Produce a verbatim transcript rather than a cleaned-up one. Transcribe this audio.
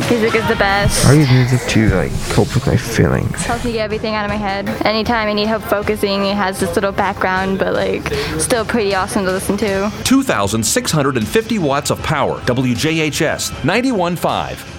Music is the best. I use music to like cope with my feelings. Helps me get everything out of my head. Anytime I need help focusing, it has this little background, but like still pretty awesome to listen to. two thousand six hundred fifty watts of power. W J H S ninety-one point five.